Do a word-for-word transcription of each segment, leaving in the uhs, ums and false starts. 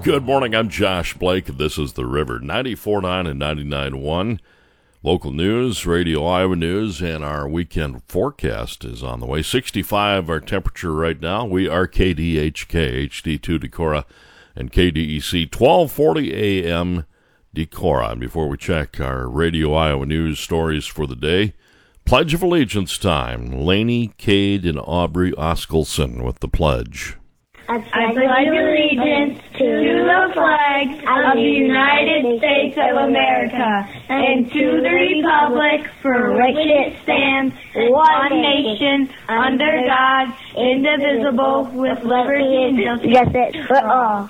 Good morning, I'm Josh Blake, and this is The River, ninety-four point nine and ninety-nine point one. Local news, Radio Iowa News, and our weekend forecast is on the way. sixty-five our temperature right now. We are K D H K, H D two Decorah, and K D E C, twelve forty A M Decorah. And before we check our Radio Iowa News stories for the day, Pledge of Allegiance time. Lainey, Cade, and Aubrey Oskelson with the pledge. I pledge allegiance to the flag of the United States of America and to the republic for which it stands, one nation, under God, indivisible, with liberty and justice for all.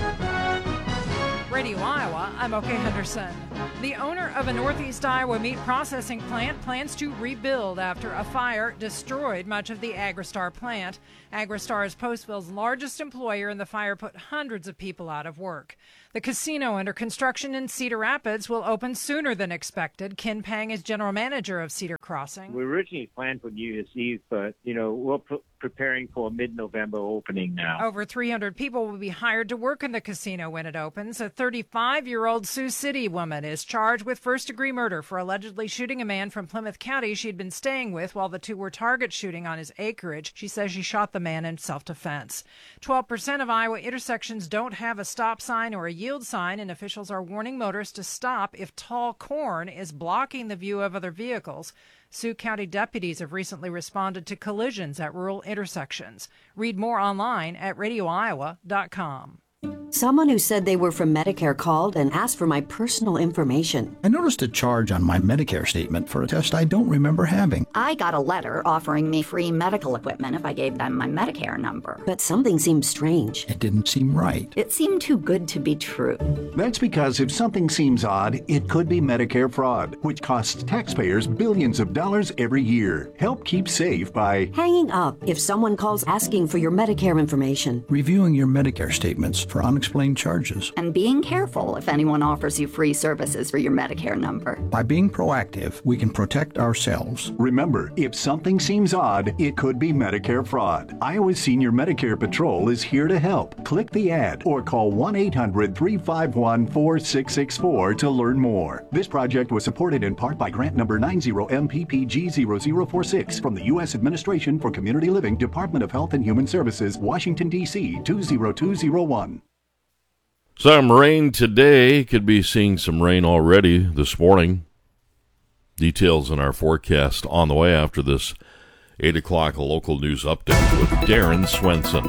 Radio Iowa, I'm Oke Henderson. The owner of a Northeast Iowa meat processing plant plans to rebuild after a fire destroyed much of the Agristar plant. Agristar is Postville's largest employer, and the fire put hundreds of people out of work. The casino under construction in Cedar Rapids will open sooner than expected. Ken Pang is general manager of Cedar Crossing. We originally planned for New Year's Eve, but, you know, we're pre- preparing for a mid-November opening now. Over three hundred people will be hired to work in the casino when it opens. A thirty-five-year-old Sioux City woman is charged with first-degree murder for allegedly shooting a man from Plymouth County she'd been staying with while the two were target shooting on his acreage. She says she shot the man in self-defense. twelve percent of Iowa intersections don't have a stop sign or a yield sign, and officials are warning motorists to stop if tall corn is blocking the view of other vehicles. Sioux County deputies have recently responded to collisions at rural intersections. Read more online at radio iowa dot com. Someone who said they were from Medicare called and asked for my personal information. I noticed a charge on my Medicare statement for a test I don't remember having. I got a letter offering me free medical equipment if I gave them my Medicare number. But something seemed strange. It didn't seem right. It seemed too good to be true. That's because if something seems odd, it could be Medicare fraud, which costs taxpayers billions of dollars every year. Help keep safe by hanging up if someone calls asking for your Medicare information. Reviewing your Medicare statements for unexplained charges. And being careful if anyone offers you free services for your Medicare number. By being proactive, we can protect ourselves. Remember, if something seems odd, it could be Medicare fraud. Iowa's Senior Medicare Patrol is here to help. Click the ad or call one eight hundred three five one four six six four to learn more. This project was supported in part by grant number nine zero M P P G zero zero four six from the U S Administration for Community Living, Department of Health and Human Services, Washington, D C two zero two zero one. Some rain today. Could be seeing some rain already this morning. Details in our forecast on the way after this eight o'clock local news update with Darren Swenson.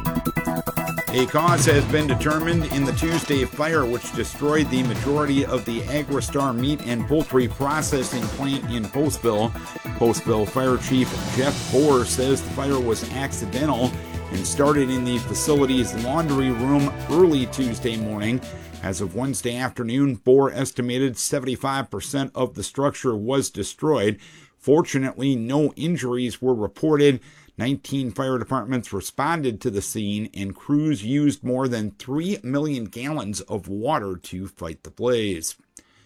A cause has been determined in the Tuesday fire which destroyed the majority of the Agristar meat and poultry processing plant in Postville. Postville Fire Chief Jeff Bohr says the fire was accidental and started in the facility's laundry room early Tuesday morning. As of Wednesday afternoon, Bohr estimated seventy-five percent of the structure was destroyed. Fortunately, no injuries were reported. nineteen fire departments responded to the scene, and crews used more than three million gallons of water to fight the blaze.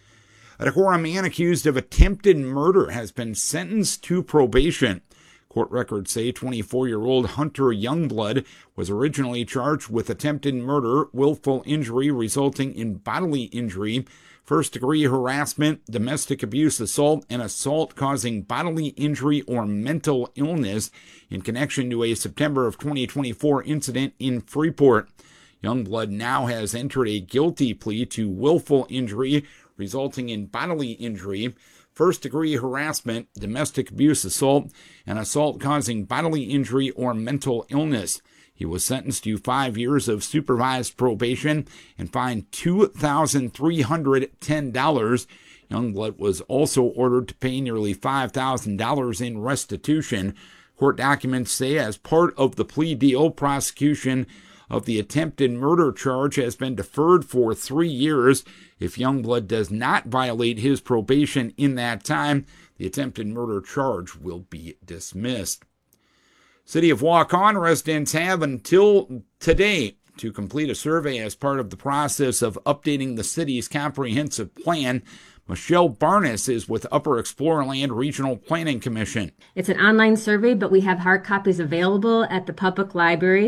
A Decorah man accused of attempted murder has been sentenced to probation. Court records say twenty-four-year-old Hunter Youngblood was originally charged with attempted murder, willful injury resulting in bodily injury, first-degree harassment, domestic abuse assault, and assault causing bodily injury or mental illness in connection to a September of twenty twenty-four incident in Freeport. Youngblood now has entered a guilty plea to willful injury resulting in bodily injury, first-degree harassment, domestic abuse assault, and assault causing bodily injury or mental illness. He was sentenced to five years of supervised probation and fined two thousand three hundred ten dollars. Youngblood was also ordered to pay nearly five thousand dollars in restitution. Court documents say as part of the plea deal, prosecution of the attempted murder charge has been deferred for three years. If Youngblood does not violate his probation in that time, the attempted murder charge will be dismissed. City of Waukon residents have until today to complete a survey as part of the process of updating the city's comprehensive plan. Michelle Barnes is with Upper Explorerland Regional Planning Commission. It's an online survey, but we have hard copies available at the public library.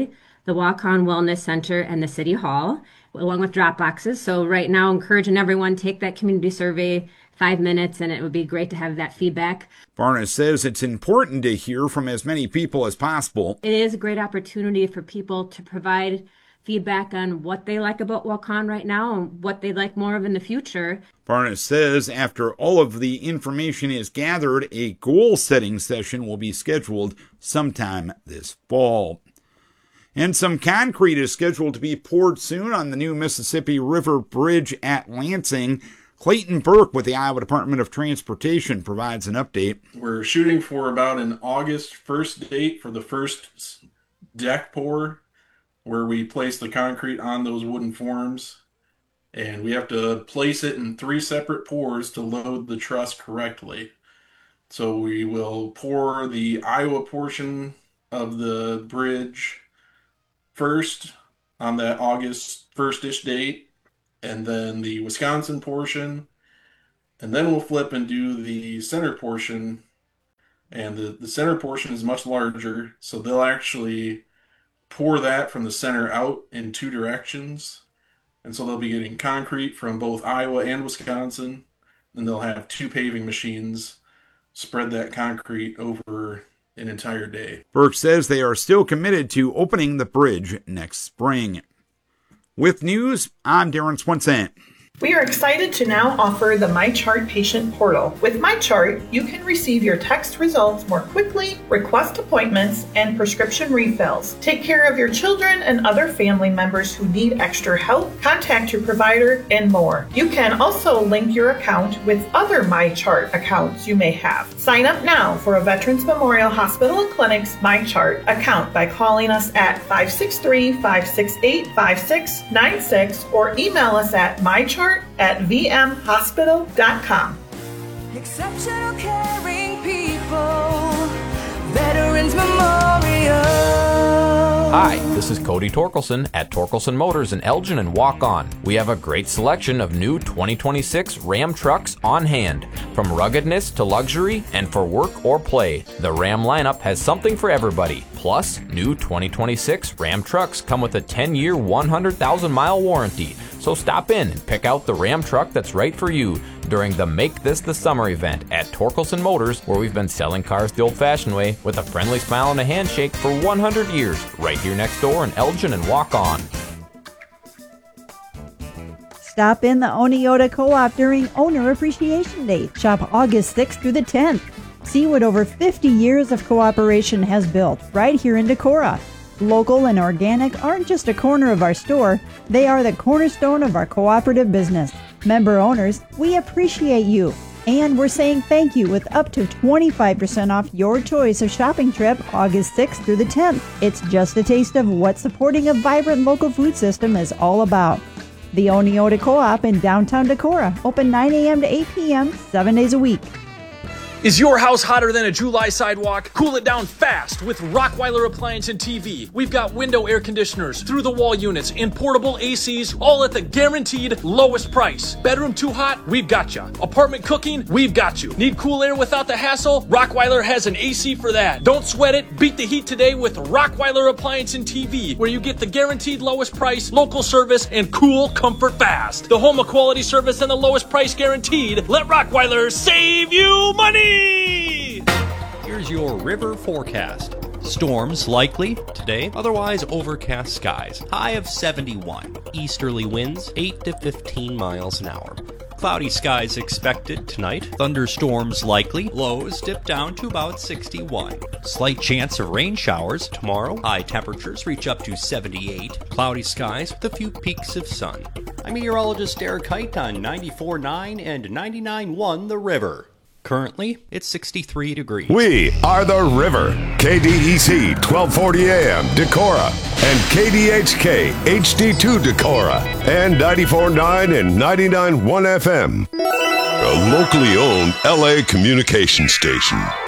the Walk-On Wellness Center, and the City Hall, along with drop boxes. So right now, encouraging everyone, take that community survey, five minutes, and it would be great to have that feedback. Barna says it's important to hear from as many people as possible. It is a great opportunity for people to provide feedback on what they like about Walk-On right now and what they'd like more of in the future. Barna says after all of the information is gathered, a goal-setting session will be scheduled sometime this fall. And some concrete is scheduled to be poured soon on the new Mississippi River Bridge at Lansing. Clayton Burke with the Iowa Department of Transportation provides an update. We're shooting for about an August first date for the first deck pour, where we place the concrete on those wooden forms, and we have to place it in three separate pours to load the truss correctly. So we will pour the Iowa portion of the bridge first on that August first-ish date, and then the Wisconsin portion, and then we'll flip and do the center portion, and the, the center portion is much larger, so they'll actually pour that from the center out in two directions, and so they'll be getting concrete from both Iowa and Wisconsin, and they'll have two paving machines spread that concrete over an entire day. Burke says they are still committed to opening the bridge next spring. With news, I'm Darren Swenson. We are excited to now offer the MyChart Patient Portal. With MyChart, you can receive your text results more quickly, request appointments, and prescription refills. Take care of your children and other family members who need extra help, contact your provider, and more. You can also link your account with other MyChart accounts you may have. Sign up now for a Veterans Memorial Hospital and Clinic's MyChart account by calling us at five six three, five six eight, five six nine six or email us at mychart at v m hospital dot com. Exceptional caring people, Veterans Memorial. Hi, this is Cody Torkelson at Torkelson Motors in Elgin and Walk-On. We have a great selection of new twenty twenty-six Ram trucks on hand. From ruggedness to luxury and for work or play, the Ram lineup has something for everybody. Plus, new twenty twenty-six Ram trucks come with a ten-year, one hundred thousand mile warranty. So stop in and pick out the Ram truck that's right for you during the Make This the Summer event at Torkelson Motors, where we've been selling cars the old-fashioned way with a friendly smile and a handshake for one hundred years, right here next door in Elgin and Walk-On. Stop in the Oneota Co-op during Owner Appreciation Day. Shop August sixth through the tenth. See what over fifty years of cooperation has built right here in Decorah. Local and organic aren't just a corner of our store, they are the cornerstone of our cooperative business. Member owners, we appreciate you. And we're saying thank you with up to twenty-five percent off your choice of shopping trip August sixth through the tenth. It's just a taste of what supporting a vibrant local food system is all about. The Oneota Co-op in downtown Decorah, open nine a.m. to eight p.m., seven days a week. Is your house hotter than a July sidewalk? Cool it down fast with Rockweiler Appliance and T V. We've got window air conditioners, through-the-wall units, and portable A Cs, all at the guaranteed lowest price. Bedroom too hot? We've got you. Apartment cooking? We've got you. Need cool air without the hassle? Rockweiler has an A C for that. Don't sweat it. Beat the heat today with Rockweiler Appliance and T V, where you get the guaranteed lowest price, local service, and cool comfort fast. The home of quality service and the lowest price guaranteed. Let Rockweiler save you money! Here's your river forecast. Storms likely today, otherwise overcast skies. High of seventy-one. Easterly winds eight to fifteen miles an hour. Cloudy skies expected tonight. Thunderstorms likely. Lows dip down to about sixty-one. Slight chance of rain showers tomorrow. High temperatures reach up to seventy-eight. Cloudy skies with a few peaks of sun. I'm meteorologist Eric Height on ninety-four point nine and ninety-nine point one The River. Currently, it's sixty-three degrees. We are The River. K D E C twelve forty A M Decorah and K D H K H D two Decorah and ninety-four point nine and ninety-nine point one F M. A locally owned L A communication station.